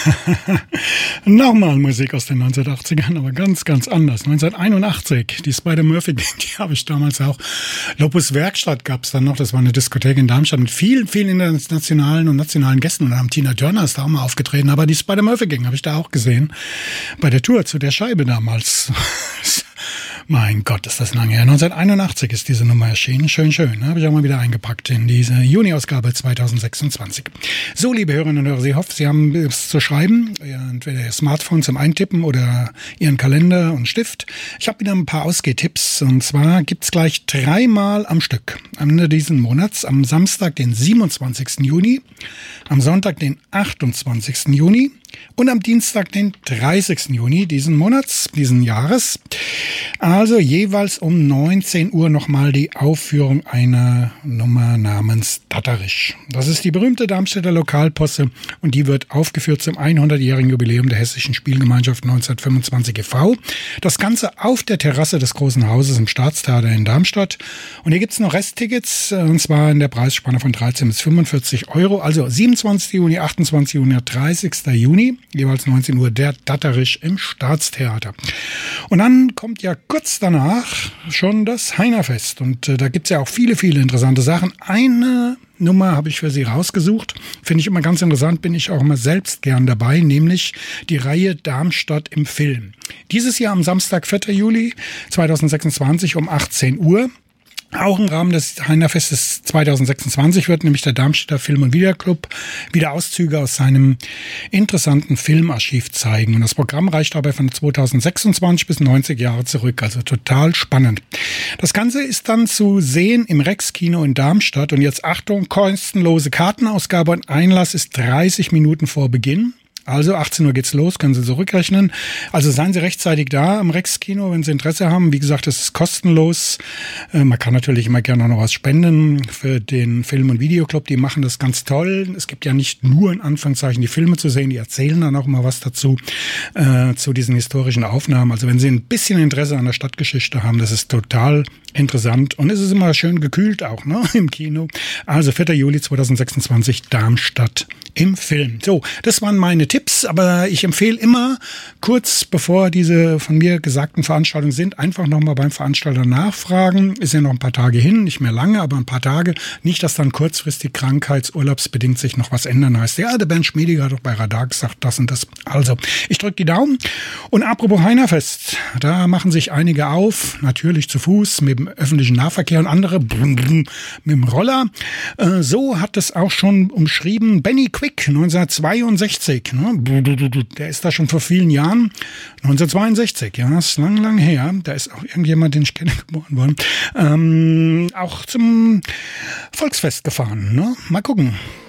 Nochmal Musik aus den 1980ern, aber ganz, ganz anders. 1981, die Spider-Murphy-Gang, die habe ich damals auch. Lopus Werkstatt gab es dann noch, das war eine Diskothek in Darmstadt mit vielen, vielen internationalen und nationalen Gästen. Und dann haben Tina Turner ist da auch mal aufgetreten, aber die Spider-Murphy-Gang habe ich da auch gesehen. Bei der Tour zu der Scheibe damals. Mein Gott, ist das lange her. 1981 ist diese Nummer erschienen. Schön, schön. Habe ich auch mal wieder eingepackt in diese Juni-Ausgabe 2026. So, liebe Hörerinnen und Hörer, ich hoffe, Sie haben es zu schreiben. Entweder Ihr Smartphone zum Eintippen oder Ihren Kalender und Stift. Ich habe wieder ein paar Ausgehtipps. Und zwar gibt's gleich 3-mal am Stück. Am Ende dieses Monats, am Samstag, den 27. Juni, am Sonntag, den 28. Juni und am Dienstag, den 30. Juni diesen Monats, diesen Jahres. Also jeweils um 19 Uhr nochmal die Aufführung einer Nummer namens Tatarisch. Das ist die berühmte Darmstädter Lokalposse und die wird aufgeführt zum 100-jährigen Jubiläum der Hessischen Spielgemeinschaft 1925 e.V. Das Ganze auf der Terrasse des Großen Hauses im Staatstheater in Darmstadt. Und hier gibt's noch Resttickets, und zwar in der Preisspanne von 13 bis 45 Euro. Also 27. Juni, 28. Juni, 30. Juni, jeweils 19 Uhr, der Tatarisch im Staatstheater. Und dann kommt ja kurz danach schon das Heinerfest. Und da gibt's ja auch viele, viele interessante Sachen. Eine Nummer habe ich für Sie rausgesucht. Finde ich immer ganz interessant, bin ich auch immer selbst gern dabei, nämlich die Reihe Darmstadt im Film. Dieses Jahr am Samstag, 4. Juli 2026 um 18 Uhr. Auch im Rahmen des Heinerfestes 2026 wird nämlich der Darmstädter Film- und Videoclub wieder Auszüge aus seinem interessanten Filmarchiv zeigen. Und das Programm reicht dabei von 2026 bis 90 Jahre zurück. Also total spannend. Das Ganze ist dann zu sehen im Rex-Kino in Darmstadt. Und jetzt Achtung, kostenlose Kartenausgabe und Einlass ist 30 Minuten vor Beginn. Also 18 Uhr geht's los, können Sie zurückrechnen. Also seien Sie rechtzeitig da am Rex-Kino, wenn Sie Interesse haben. Wie gesagt, es ist kostenlos. Man kann natürlich immer gerne noch was spenden für den Film- und Videoclub. Die machen das ganz toll. Es gibt ja nicht nur in Anführungszeichen die Filme zu sehen, die erzählen dann auch mal was dazu, zu diesen historischen Aufnahmen. Also wenn Sie ein bisschen Interesse an der Stadtgeschichte haben, das ist total interessant. Und es ist immer schön gekühlt auch, ne, im Kino. Also 4. Juli 2026, Darmstadt im Film. So, das waren meine Tipps, aber ich empfehle immer, kurz bevor diese von mir gesagten Veranstaltungen sind, einfach nochmal beim Veranstalter nachfragen. Ist ja noch ein paar Tage hin, nicht mehr lange, aber ein paar Tage. Nicht, dass dann kurzfristig krankheitsurlaubsbedingt sich noch was ändern heißt. Ja, der Bernd Schmiediger hat doch bei Radar gesagt, das und das. Also, ich drücke die Daumen. Und apropos Heinerfest, da machen sich einige auf, natürlich zu Fuß, mit dem öffentlichen Nahverkehr und andere mit dem Roller. So hat es auch schon umschrieben Benny Quick, 1962. Ne? Der ist da schon vor vielen Jahren. 1962, ja, ist lang, lang her. Da ist auch irgendjemand, den ich kenne, geboren worden. Auch zum Volksfest gefahren. Ne? Mal gucken.